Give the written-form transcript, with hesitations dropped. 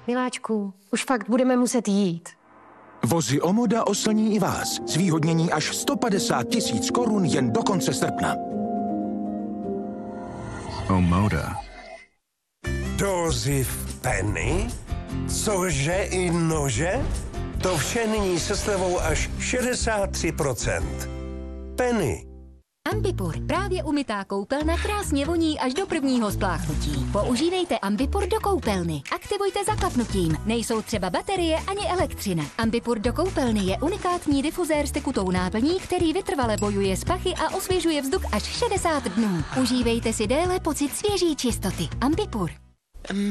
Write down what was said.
Miláčku, už fakt budeme muset jít. Vozy Omoda oslní i vás. Zvýhodnění až 150 000 korun jen do konce srpna. Omoda. Dozy v Penny? Cože i nože? To vše nyní se slevou až 63%. Penny. Ambipur, právě umytá koupelna krásně voní až do prvního spláchnutí. Používejte Ambipur do koupelny. Aktivujte zaklapnutím. Nejsou třeba baterie ani elektřina. Ambipur do koupelny je unikátní difuzér s tekutou náplní, který vytrvale bojuje s pachy a osvěžuje vzduch až 60 dnů. Užívejte si déle pocit svěží čistoty. Ambipur.